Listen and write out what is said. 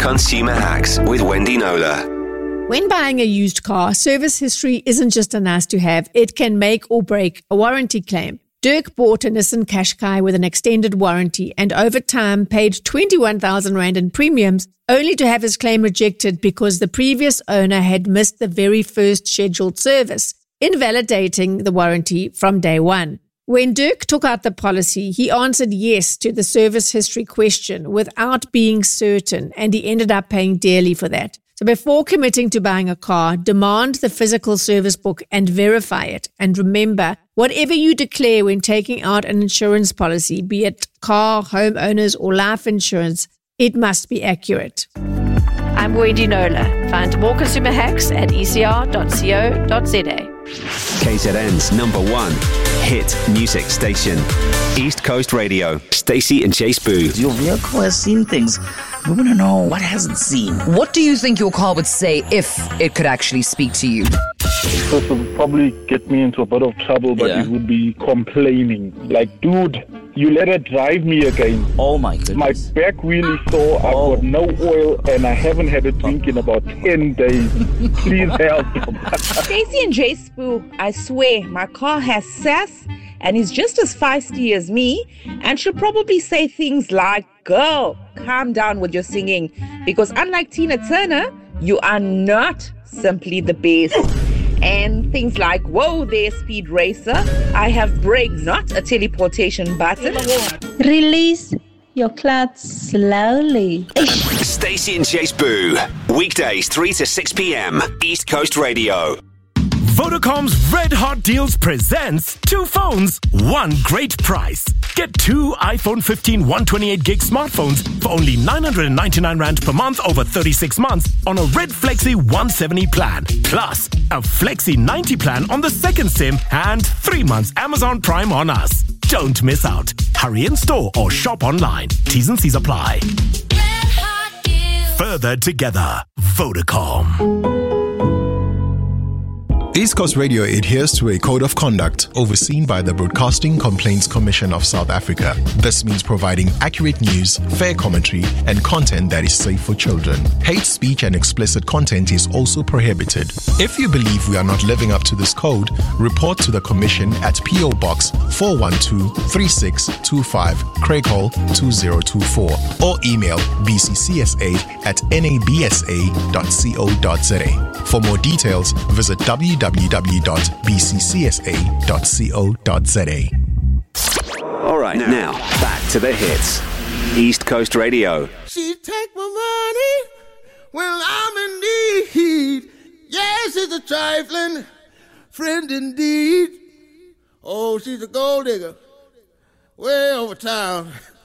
Consumer Hacks with Wendy Nola. When buying a used car, service history isn't just a nice to have. It can make or break a warranty claim. Dirk bought a Nissan Qashqai with an extended warranty and over time paid 21,000 Rand in premiums only to have his claim rejected because the previous owner had missed the very first scheduled service, invalidating the warranty from day one. When Dirk took out the policy, he answered yes to the service history question without being certain, and he ended up paying dearly for that. So before committing to buying a car, demand the physical service book and verify it. And remember, whatever you declare when taking out an insurance policy, be it car, homeowners, or life insurance, it must be accurate. I'm Wendy Nola. Find more consumer hacks at ecr.co.za. KZN's #1 hit music station, East Coast Radio. Stacey and Chase Boo. Your vehicle has seen things. We want to know what hasn't seen. What do you think your car would say if it could actually speak to you? This would probably get me into a bit of trouble, but it would be complaining. Like, dude, you let her drive me again. Oh my goodness. My back wheel is sore, I've got no oil, and I haven't had a drink in about 10 days. Please help. Stacey and Jay Spoo, I swear, my car has sass and is just as feisty as me, and she'll probably say things like, girl, calm down with your singing, because unlike Tina Turner, you are not simply the best. And things like, whoa there, speed racer, I have brake, not a teleportation button. Release your clutch slowly. Stacey and Chase Boo. Weekdays 3 to 6 p.m. East Coast Radio. Vodacom's Red Hot Deals presents 2 phones, 1 great price. Get 2 iPhone 15 128GB smartphones for only 999 Rand per month over 36 months on a Red Flexi 170 plan. Plus, a Flexi 90 plan on the second SIM and 3 months Amazon Prime on us. Don't miss out. Hurry in store or shop online. T's and C's apply. Further together. Vodacom. East Coast Radio adheres to a code of conduct overseen by the Broadcasting Complaints Commission of South Africa. This means providing accurate news, fair commentary, and content that is safe for children. Hate speech and explicit content is also prohibited. If you believe we are not living up to this code, report to the Commission at PO Box 412-3625, Craighall 2024, or email bccsa@nabsa.co.za. For more details, visit www.bccsa.co.za. All right, now back to the hits. East Coast Radio. She take my money when I'm in need. Yes, she's a trifling friend indeed. Oh, she's a gold digger way over town.